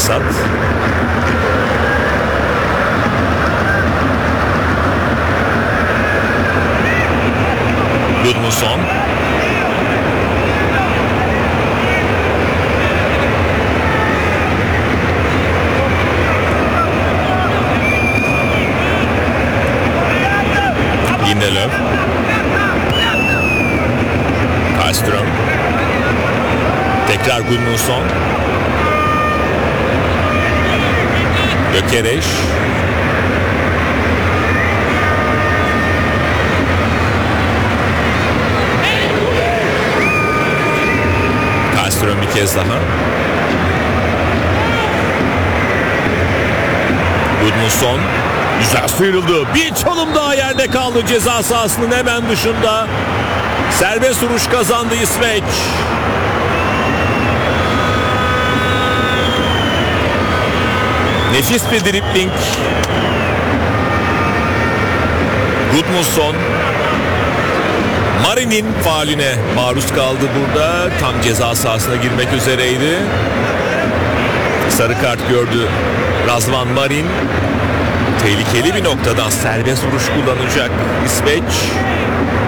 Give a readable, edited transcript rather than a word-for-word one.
fırsat. Gudmundsson. Lindelöf. Karlström. Tekrar Gudmundsson. Gökereş. Karlström bir kez daha. Gudmundsson. Güzel sıyrıldı. Bir çalım daha yerde kaldı ceza sahasının hemen dışında. Serbest vuruş kazandı İsveç. Nefis bir dribling. Gudmundsson Marin'in fauline maruz kaldı burada. Tam ceza sahasına girmek üzereydi. Sarı kart gördü Razvan Marin. Tehlikeli bir noktadan serbest vuruş kullanacak İsveç.